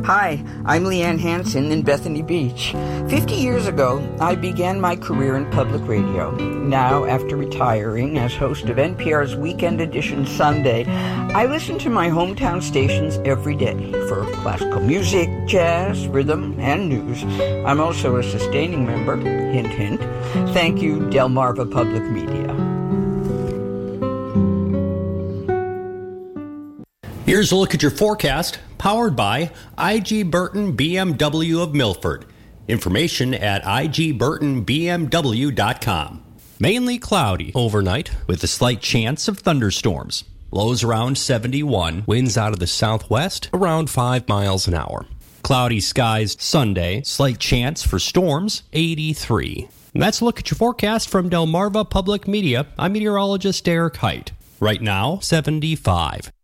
Hi, I'm Leanne Hansen in Bethany Beach. 50 years ago, I began my career in public radio. Now, after retiring as host of NPR's Weekend Edition Sunday, I listen to my hometown stations every day for classical music, jazz, rhythm, and news. I'm also a sustaining member, hint, hint. Thank you, Delmarva Public Media. Here's a look at your forecast, powered by I.G. Burton BMW of Milford. Information at igburtonbmw.com. Mainly cloudy overnight with a slight chance of thunderstorms. Lows around 71, winds out of the southwest around 5 miles an hour. Cloudy skies Sunday, slight chance for storms, 83. And that's a look at your forecast from Delmarva Public Media. I'm meteorologist Derek Height. Right now, 75.